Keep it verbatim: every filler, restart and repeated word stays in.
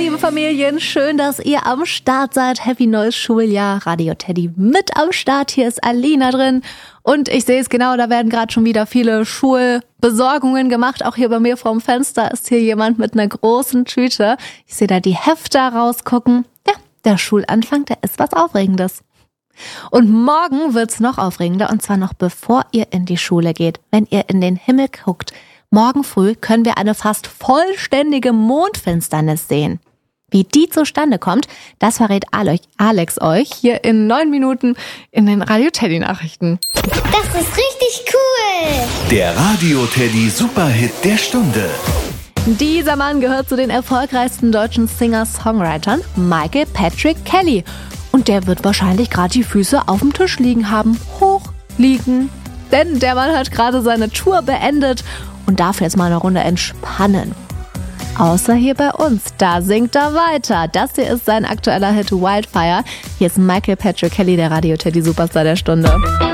lieben Familien, schön, dass ihr am Start seid. Happy neues Schuljahr. Radio Teddy mit am Start. Hier ist Alina drin. Und ich sehe es genau, da werden gerade schon wieder viele Schulbesorgungen gemacht. Auch hier bei mir vorm Fenster ist hier jemand mit einer großen Tüte. Ich sehe da die Hefter rausgucken. Ja, der Schulanfang, der ist was Aufregendes. Und morgen wird's noch aufregender, und zwar noch bevor ihr in die Schule geht. Wenn ihr in den Himmel guckt, morgen früh können wir eine fast vollständige Mondfinsternis sehen. Wie die zustande kommt, das verrät Alex euch hier in neun Minuten in den Radio Teddy Nachrichten. Das ist richtig cool! Der Radio Teddy Superhit der Stunde. Dieser Mann gehört zu den erfolgreichsten deutschen Singer-Songwritern, Michael Patrick Kelly. Und der wird wahrscheinlich gerade die Füße auf dem Tisch liegen haben. Hoch liegen. Denn der Mann hat gerade seine Tour beendet und darf jetzt mal eine Runde entspannen. Außer hier bei uns, da singt er weiter. Das hier ist sein aktueller Hit Wildfire. Hier ist Michael Patrick Kelly, der Radio Teddy Superstar der Stunde.